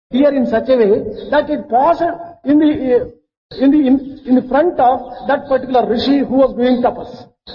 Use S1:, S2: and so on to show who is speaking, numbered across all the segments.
S1: deer in such a way that it passed in the front of that particular rishi who was doing tapas.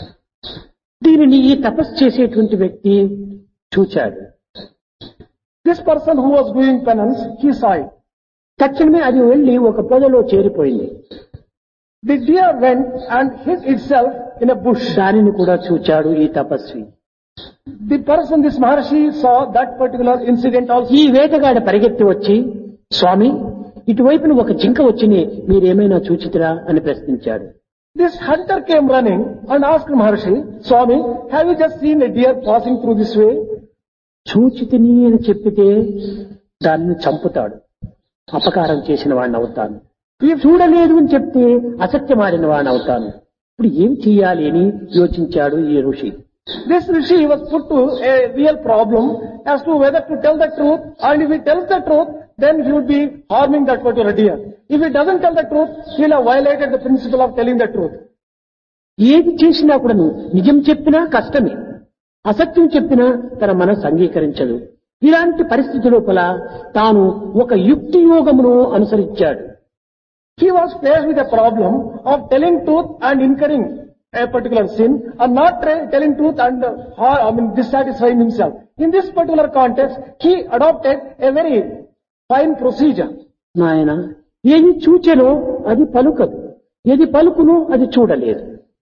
S2: దీనిని ఈ తపస్సు చేసేటువంటి వ్యక్తి చూచాడు.
S1: This person who was doing penance, he saw it.
S2: తక్షణమే అది వెళ్లి ఒక పొదలో చేరిపోయింది.
S1: The deer went and hid itself in a bush.
S2: దానిని కూడా చూచాడు ఈ తపస్వి.
S1: The person, this Maharshi, saw that particular incident also.
S2: ఈ వేటగాడ పరిగెత్తి వచ్చి, స్వామి ఇటువైపున ఒక జింక వచ్చిని మీరేమైనా చూచితిరా అని ప్రశ్నించాడు.
S1: This hunter came running and asked Maharshi, Swami, have you just seen a deer passing through this way?
S2: చూచితిని అని చెప్పితే దాన్ని చంపుతాడు, అపకారం చేసిన వాడిని అవుతాను. చూడలేదు అని చెప్తే అసత్యమాడిన వాడిని అవుతాను. ఇప్పుడు ఏం చెయ్యాలి అని యోచించాడు ఈ ఋషి.
S1: This rishi was put to a real problem as to whether to tell the truth, and if he tells the truth, then he would be harming that particular deer. If he doesn't tell the truth, he will have violated the principle of telling the truth.
S2: ఏది చేసినా కూడా నిజం చెప్పినా కష్టమే, అసత్యం చెప్పినా తన మనసు అంగీకరించదు. ఇలాంటి పరిస్థితి లోపల తాను ఒక యుక్తి యోగమును అనుసరించాడు.
S1: He was faced with a problem of telling truth and incurring a particular sin, or not telling truth and dissatisfying himself. In this particular context, he adopted a very fine procedure.
S2: నాయన, ఏది చూచెనో అది పలుకదు, ఏది పలుకునో అది చూడలేదు.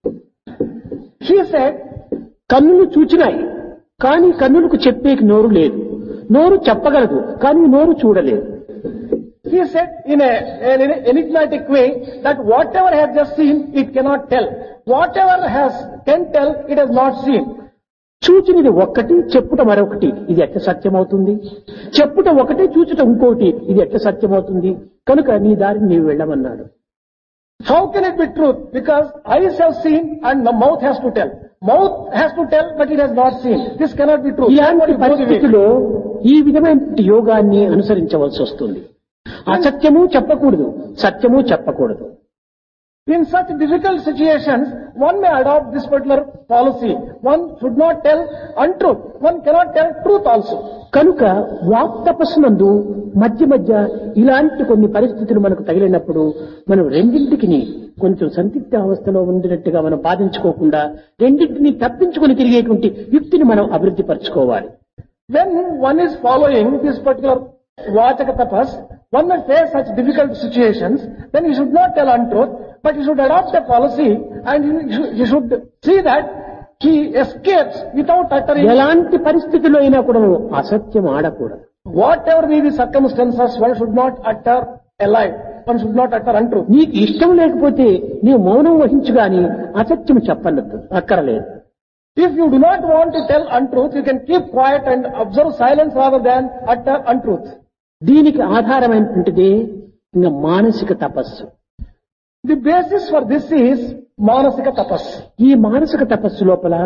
S1: He said,
S2: కన్నులు చూచినాయి కానీ కన్నులకు చెప్పేకి నోరు లేదు, నోరు చెప్పగలదు కానీ నోరు చూడలేదు.
S1: He said in an enigmatic way that whatever has just seen, it cannot tell. Whatever can tell, it has not seen.
S2: చూచినది ఒక్కటి, చెప్పుట మరొకటి, ఇది ఎట్ట సత్యమవుతుంది? చెప్పుట ఒకటి, చూచుట ఇంకోటి, ఇది ఎట్ట సత్యమవుతుంది? కనుక నీ దారిని నీవు వెళ్ళమన్నాడు.
S1: How can it be truth? Because eyes have seen and the mouth has to tell. Mouth has to tell, but it has not seen. This cannot be true.
S2: ఇలాంటి పరిస్థితిలో ఈ విధమైన యోగాన్ని అనుసరించవలసి వస్తుంది. అసత్యము చెప్పకూడదు, సత్యము చెప్పకూడదు.
S1: In such difficult situations, one may adopt this particular policy. One should not tell untruth. One cannot tell truth also.
S2: కనుక వాక్ తపస్సునందు మధ్య మధ్య ఇలాంటి కొన్ని పరిస్థితులు మనకు తగిలినప్పుడు మనం రెండింటికి కొంచెం సందిగ్ధ అవస్థలో ఉండినట్టుగా మనం బాధించుకోకుండా రెండింటిని తప్పించుకొని తిరిగేటువంటి యుక్తిని మనం అభివృద్ధి పరచుకోవాలి.
S1: When one is following this particular Vachaka tapas, one may face such difficult situations, then he should not tell untruth, but he should adopt a policy and he should see that he escapes without uttering.
S2: ఎలాంటి పరిస్థితుల్లో అయినా కూడా అసత్యం ఆడకూడదు.
S1: Whatever be the circumstances, one should not utter a lie. One should not utter untruth.
S2: నీకు ఇష్టం లేకపోతే నీవు మౌనం వహించు గాని అసత్యం చెప్పనద్దు, అక్కరలేదు.
S1: If you do not want to tell untruth, you can keep quiet and observe silence rather than utter untruth.
S2: దీనికి ఆధారమైనటువంటిది ఇంకా మానసిక తపస్సు.
S1: The basis for this is Manasika tapas.
S2: ఈ మానసిక తపస్సు లోపల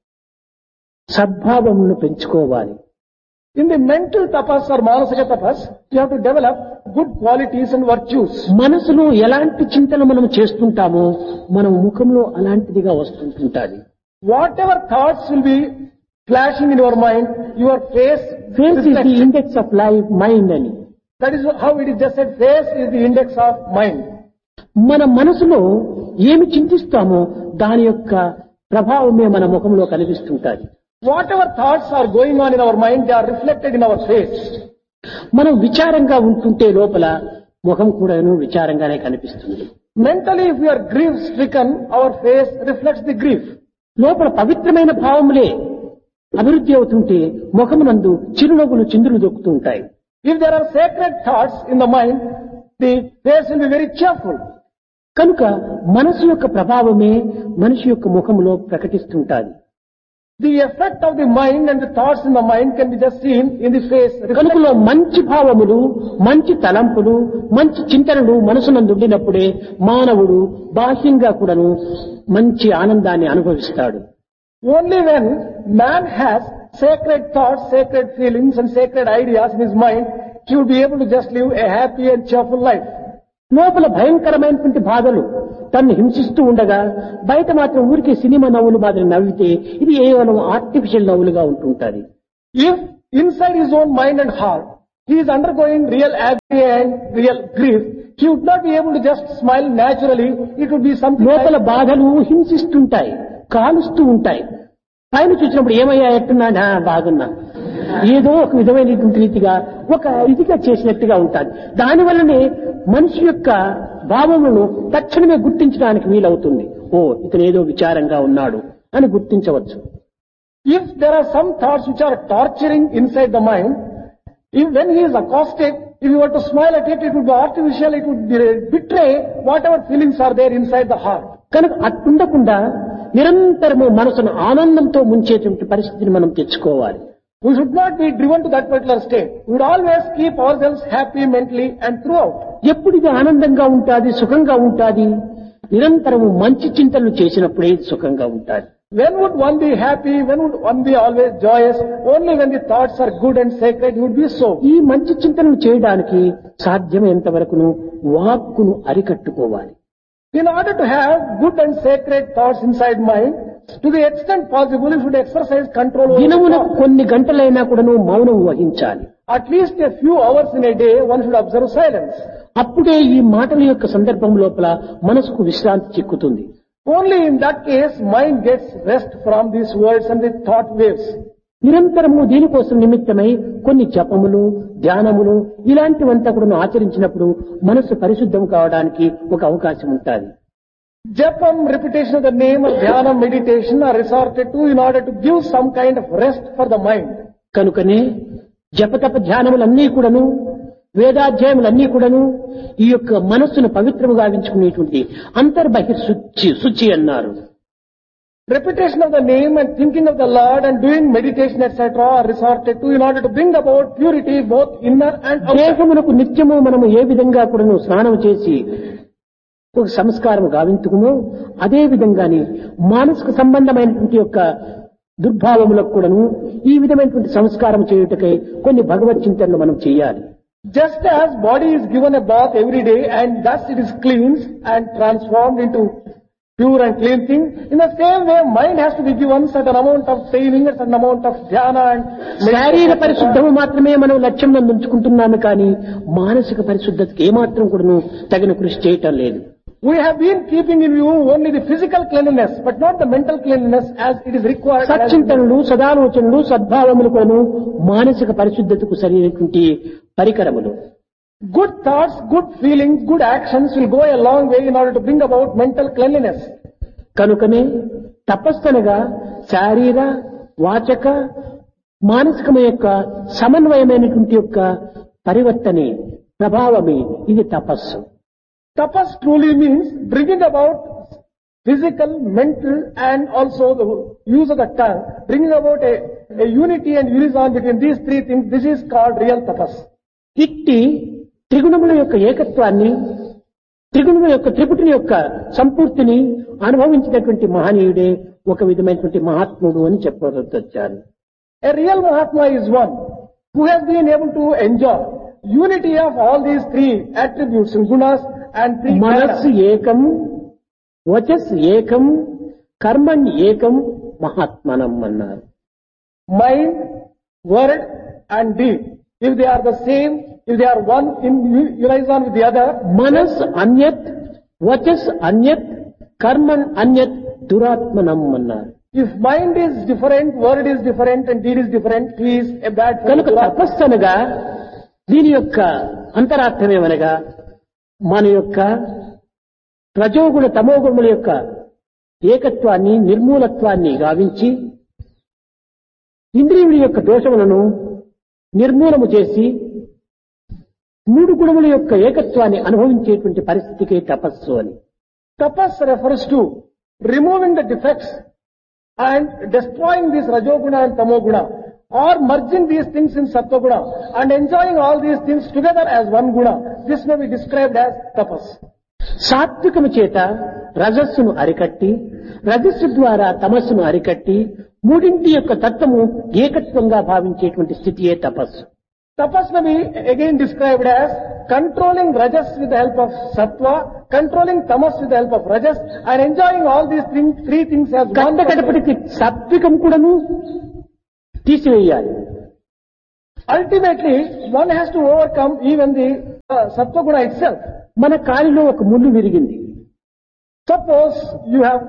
S2: సద్భావమును పెంచుకోవాలి.
S1: In the mental tapas or Manasika tapas, you have to develop good qualities and virtues.
S2: మనసులో ఎలాంటి చింతన మనం చేస్తుంటామో మన ముఖంలో అలాంటిదిగా వస్తుంటుంటాది.
S1: Whatever thoughts will be flashing in your mind, your face
S2: is the index of life, mind అని.
S1: That is how it is just said, face is the index of mind.
S2: మన మనసులో ఏమి చింతిస్తామో దాని యొక్క ప్రభావమే మన ముఖంలో కనిపిస్తుంటాది.
S1: Whatever thoughts are going on in our mind, they are reflected in our face.
S2: మనం విచారంగా ఉంటుంటే లోపల ముఖం కూడాను విచారంగానే కనిపిస్తుంది.
S1: Mentally, if we are grief stricken, our face reflects the grief.
S2: లోపల పవిత్రమైన భావములే అభివృద్ధి అవుతుంటే ముఖమునందు చిరునవ్వులు చిందులు దొక్కుతూ ఉంటాయి.
S1: If there are sacred thoughts in the mind, the face will be very cheerful.
S2: కనుక మనసు యొక్క ప్రభావమే మనిషి యొక్క ముఖములో ప్రకటిస్తుంటాది.
S1: The effect of the mind and the thoughts in the mind can be just seen in the face.
S2: కనుకలో మంచి భావములు, మంచి తలంపులు, మంచి చింతనలు మనసునందు ఉండినప్పుడే మానవుడు బాహ్యంగా కూడాను మంచి ఆనందాన్ని అనుభవిస్తాడు.
S1: Only when man has sacred thoughts, sacred feelings and sacred ideas in his mind, he will be able to just live a happy and cheerful life.
S2: లోపల భయంకరమైనటువంటి బాధలు తన్ను హింసిస్తూ ఉండగా బయట మాత్రం ఊరికే సినిమా నవ్వులు మాదిరి నవ్వితే ఇది కేవలం artificial నవ్వులుగా ఉంటుంటాది.
S1: If inside his own mind and heart he is undergoing real agony and real grief, he would not be able to just smile naturally. It would be something
S2: లోపల బాధలు హింసిస్తుంటాయి, కాలుస్తూ ఉంటాయి. పైన చూసినప్పుడు ఏమయ్యా ఎట్టున్నా బాగున్నా, ఏదో ఒక విధమైనటువంటి రీతిగా ఒక ఇదిగా చేసినట్టుగా ఉంటుంది. దానివల్లనే మనిషి యొక్క భావములను తక్షణమే గుర్తించడానికి వీలవుతుంది. ఓ ఇతను ఏదో విచారంగా ఉన్నాడు అని గుర్తించవచ్చు.
S1: If there are some thoughts which are torturing inside the mind, when he is accosted, if you were to smile at it, it would be artificial, it would betray whatever feelings are there inside the heart.
S2: కనుక అట్టుండకుండా నిరంతరము మనసును ఆనందంతో ముంచేటువంటి పరిస్థితిని మనం తెచ్చుకోవాలి.
S1: We should not be driven to that particular state. We would always keep ourselves happy mentally and throughout.
S2: ఎప్పుడు ఇది ఆనందంగా ఉంటాది, సుఖంగా ఉంటాది? నిరంతరము మంచి చింతనలు చేసినప్పుడే ఇది సుఖంగా ఉంటాది.
S1: When would one be happy? When would one be always joyous? Only when the thoughts are good and sacred, you would be so.
S2: ఈ మంచి చింతనలు చేయడానికి సాధ్యమైనంత వరకును వాక్కును అరికట్టుకోవాలి.
S1: In order to have good and sacred thoughts inside mind, to the extent possible, you should exercise control over
S2: దినమునకు
S1: thoughts.
S2: కొన్ని గంటలైనా కూడాను మౌనం వహించాలి.
S1: At least a few hours in a day, one should observe silence.
S2: అప్పుడే ఈ మాటల యొక్క సందర్భం లోపల మనసుకు విశ్రాంతి చిక్కుతుంది.
S1: Only in that case, mind gets rest from these words and the thought waves.
S2: నిరంతరము దీనికోసం నిమిత్తమై కొన్ని జపములు, ధ్యానములు ఇలాంటివంతా కూడా ఆచరించినప్పుడు మనసు పరిశుద్ధం కావడానికి ఒక అవకాశం ఉంటుంది.
S1: Japam, repetition of the name, or dhyana, meditation are resorted to in order to give some kind of rest for the mind.
S2: కనుకనే జపతప ధ్యానములన్నీ కూడాను, వేదాధ్యాయములన్నీ కూడాను ఈ యొక్క మనస్సును పవిత్రము గావించుకునేటువంటి శుచి అన్నారు.
S1: Repetition of the name and thinking of the Lord and doing meditation etc. are resorted to in order to bring about purity both inner and outer.
S2: దేహమునకు నిత్యము మనము ఏ విధంగా కూడాను స్నానం చేసి ఒక సంస్కారం గావించుకునో అదే విధంగానే మానసిక సంబంధమైనటువంటి యొక్క దుర్భావములకు కూడాను ఈ విధమైనటువంటి సంస్కారం చేయుటకై కొన్ని భగవత్ చింతనలు మనం చేయాలి.
S1: Just as body is given a bath every day and thus it is cleansed and transformed into pure and clean thing, in the same way mind has to be given certain amount of training, a certain amount of dhyana and
S2: శారీర పరిశుద్ధము మాత్రమే మనం లక్ష్యం ఉంచుకుంటున్నాము కానీ మానసిక పరిశుద్ధతకి ఏమాత్రం కూడాను తగిన కృషి చేయటం లేదు.
S1: We have been keeping in view only the physical cleanliness, but not the mental cleanliness as it is required.
S2: సచ్చింతనలు, సదాలోచనలు, సద్భావములు కూడాను మానసిక పరిశుద్ధతకు సరైనటువంటి పరికరములు.
S1: Good thoughts, good feelings, good actions will go a long way in order to bring about mental cleanliness.
S2: కనుకనే తపస్సనగా శారీర, వాచక, మానసికమ యొక్క సమన్వయమైనటువంటి యొక్క పరివర్తనే ప్రభావమే ఇది తపస్సు.
S1: Tapas truly means bringing about physical, mental and also the use of the tongue, bringing about a unity and unison between these three things. This is called real tapas.
S2: ఇట్టి త్రిగుణముల యొక్క ఏకత్వాన్ని, త్రిగుణముల యొక్క త్రిపుటిని యొక్క సంపూర్తిని అనుభవించినటువంటి మహనీయుడే ఒక విధమైనటువంటి మహాత్ముడు అని చెప్పవచ్చారు.
S1: A real Mahatma is one who has been able to enjoy unity of all these three attributes and gunas and three
S2: మనస్సు ఏకం, వచస్ ఏకం, కర్మణ్ ఏకం మహాత్మనం అన్నారు.
S1: mind, word and deed. If they are the same, if they are one in unison with the other,
S2: మనస్ అన్యత్, వచస్ అన్యత్, కర్మణ్ అన్యత్ దురాత్మనం అన్నారు.
S1: if mind is different, word is different and deed is different, he is a bad
S2: కనుక
S1: fellow.
S2: తపస్సు అనగా దీని యొక్క అంతరార్థమేమనగా మన యొక్క రజోగుణ తమోగుణముల యొక్క ఏకత్వాన్ని, నిర్మూలత్వాన్ని గావించి ఇంద్రియముల యొక్క దోషములను నిర్మూలము చేసి మూడు గుణముల యొక్క ఏకత్వాన్ని అనుభవించేటువంటి పరిస్థితికి తపస్సు అని.
S1: Tapas refers to removing the defects and destroying this rajoguna and tamoguna, or merging these things in sattva-guna and enjoying all these things together as one guna. This may be described as tapas.
S2: సాత్వికము చేత రజస్సును అరికట్టి, రజస్సు ద్వారా తమస్సును అరికట్టి మూడింటి యొక్క తత్వము ఏకత్వంగా భావించేటువంటి స్థితియే తపస్సు.
S1: Tapas may be again described as controlling rajas with the help of sattva, controlling tamas with the help of rajas, and enjoying all these things, three things as one.
S2: కడపటికి సాత్వికం కూడాను తీసివేయాలి.
S1: Ultimately, one has to overcome even the sattva guna itself.
S2: మన కాలిలో ఒక ముళ్ళు విరిగింది.
S1: Suppose you have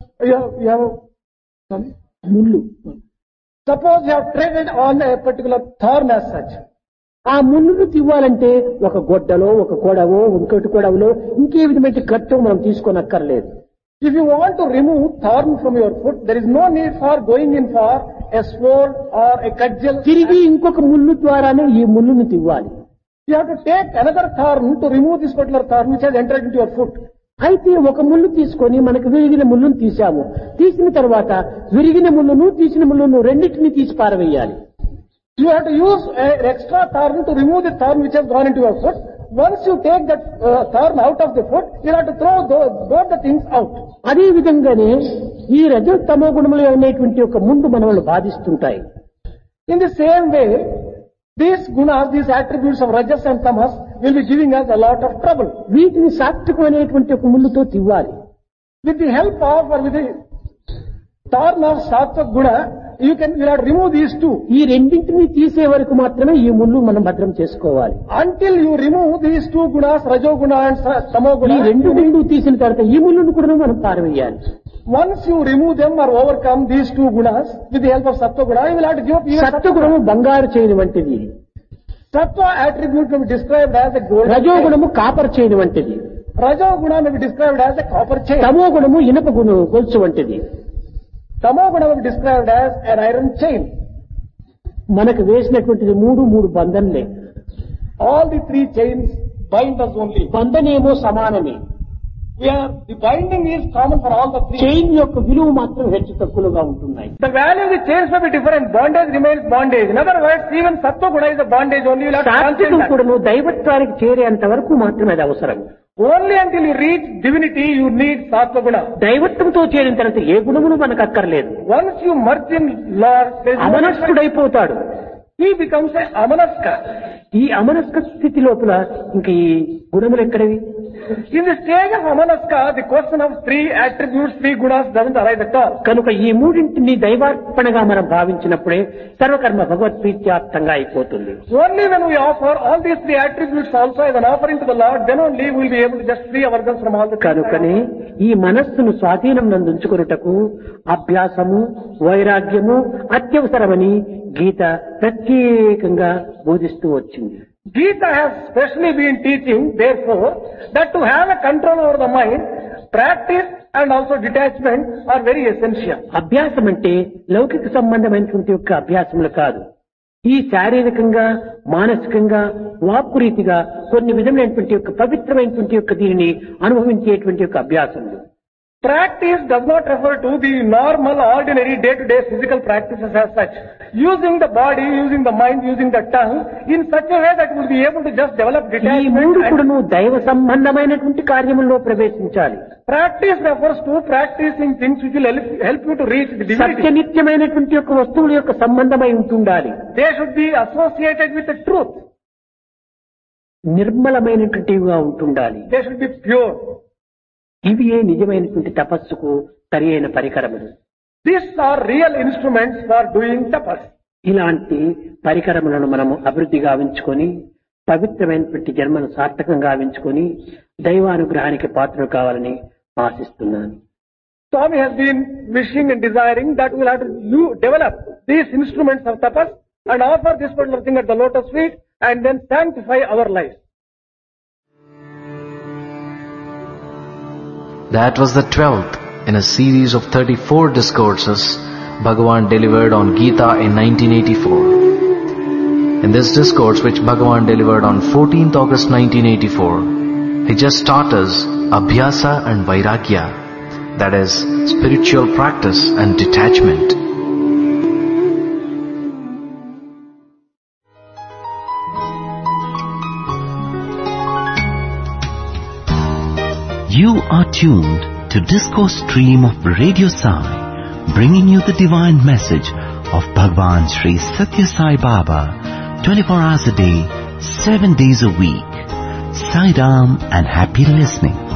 S2: ముళ్ళు.
S1: Suppose you have treaded on a particular thorn as such.
S2: ఆ ముళ్ళును తివ్వాలంటే ఒక గొడ్డలో, ఒక కొడవో, ఇంకోటి కొడవలో, ఇంకే విధమైన ఖర్చు మనం తీసుకోనక్కర్లేదు.
S1: If you want to remove thorn from your foot, there is no need for going in for a sword or a cudgel.
S2: తిరిగి ఇంకొక ముళ్ళు ద్వారానే ఈ ముళ్ళును తివ్వాలి.
S1: You have to take another thorn to remove this particular thorn which has entered into your foot.
S2: అయితే ఒక ముళ్ళు తీసుకొని మనకు విరిగిన ముళ్ళును తీశాము. తీసిన తర్వాత విరిగిన ముళ్ళును తీసిన ముళ్ళును రెండింటిని తీసి పారవేయాలి.
S1: You have to use an extra thorn to remove the thorn which has gone into your foot. Once you take that thorn out of the foot, you have to throw both the things out.
S2: అదే విధంగానే ఈ రజో తమో గుణములు అనేటువంటి ఒక ముందు మనల్ని బాధిస్తుంటాయి.
S1: In the same way, these gunas, these attributes of rajas and tamas will be giving us a lot of trouble.
S2: వీటిని సాత్వికం అనేటువంటి ఒక ముళ్ళుతో తివ్వాలి.
S1: With the help of or with the thorn of sattva guna, you will have to remove these two.
S2: ఈ రెండింటిని తీసే వరకు మాత్రమే ఈ ముళ్ళు మనం భద్రం చేసుకోవాలి.
S1: Until you remove these two gunas, rajo guna and tamo
S2: ఈ
S1: guna,
S2: రెండు ముళ్ళు తీసిన తర్వాత ఈ ముళ్ళును కూడా మనం పారవేయాలి.
S1: once you remove them or overcome these two gunas with the help of sattva guna, you will have to give up even
S2: సత్వగుణము బంగారు చేయని వంటిది.
S1: Sattva attribute may be described as a gold.
S2: రజోగుణము కాపర్ చేయని వంటిది.
S1: Rajo guna may be described as a copper chain.
S2: తమో గుణము ఇనుప గొలుసు వంటిది.
S1: Tamo guna may be described as an iron chain.
S2: మనకు వేసినటువంటిది మూడు బంధనలే.
S1: All the three chains bind us only.
S2: బంధనేమో సమానమే.
S1: The binding is common for all the three.
S2: Chain యొక్క విలువ మాత్రం హెచ్చు తక్కువగా ఉంటున్నాయి.
S1: The value of the chains may be different. Bondage remains bondage. In other words, even sattva guna is a bondage only. You will have to
S2: సాత్వికం
S1: understand
S2: కూడాను దైవత్వానికి చేరేంత వరకు మాత్రమే అది అవసరం.
S1: Only until you reach divinity, you need sattva guna.
S2: దైవత్వంతో చేరిన తర్వాత ఏ గుణమును మనకు అక్కర్లేదు.
S1: Once you merge in Lord,
S2: అమనస్కుడైపోతాడు.
S1: he becomes a amanaska.
S2: ఈ అమనస్క స్థితి లోపల ఇంక ఈ గుణములు ఎక్కడవి?
S1: In the stage of amanaska, the question of three attributes, three gunas doesn't arise at all.
S2: కనుక ఈ మూడింటిని దైవార్పణగా మనం భావించినప్పుడే సర్వకర్మ భగవత్ప్రీత్యార్థంగా అయిపోతుంది.
S1: Only when we offer all these three attributes also as an offering to the Lord, then only we will be able to just free ourselves from all the
S2: కనుకనే ఈ మనస్సును స్వాధీనం నందుంచుకొనుటకు అభ్యాసము, వైరాగ్యము అత్యవసరమని గీత ప్రత్యేకంగా బోధిస్తూ వచ్చింది.
S1: Gita has specially been teaching, therefore, that to have a control over the mind, practice and also detachment are very essential.
S2: అభ్యాసం అంటే లౌకిక సంబంధమైనటువంటి యొక్క అభ్యాసములు కాదు. ఈ శారీరకంగా, మానసికంగా, వాక్కురీతిగా కొన్ని విధమైనటువంటి యొక్క పవిత్రమైనటువంటి యొక్క దీనిని అనుభవించేటువంటి యొక్క అభ్యాసములు.
S1: Practice does not refer to the normal, ordinary, day-to-day physical practices as such. Using the body, using the mind, using the tongue in such a way that we will be able to just develop
S2: ఈ
S1: detachment.
S2: మూడు కూడాను దైవ సంబంధమైనటువంటి కార్యముల్లో ప్రవేశించాలి.
S1: Practice refers to practicing things which will help you to reach the divinity.
S2: సత్యనిత్యమైనటువంటి యొక్క వస్తువుల యొక్క సంబంధమై ఉంటుండాలి.
S1: They should be associated with the truth.
S2: నిర్మలమైనటువంటివిగా ఉంటుండాలి.
S1: They should be pure.
S2: ఇవి నిజమైనటువంటి తపస్సుకు సరియైన పరికరములు.
S1: These are real instruments for doing tapas.
S2: ఇలాంటి పరికరములను మనము అభివృద్ధి గావించుకొని పవిత్రమైనటువంటి జన్మను సార్థకంగా గావించుకొని దైవానుగ్రహానికి పాత్రలు కావాలని ఆశిస్తున్నాను.
S1: Swami has been wishing and desiring that we will have to develop these instruments of tapas and offer this particular thing at the lotus feet and then sanctify our lives.
S3: That was the 12th in a series of 34 discourses Bhagavan delivered on Gita in 1984. In this discourse which Bhagavan delivered on 14th August 1984, he just taught us Abhyasa and Vairagya, that is, spiritual practice and detachment.
S4: You are tuned to Discourse Stream of Radio Sai, bringing you the divine message of Bhagwan Sri Satya Sai Baba, 24 hours a day, 7 days a week. Sai Ram and happy listening.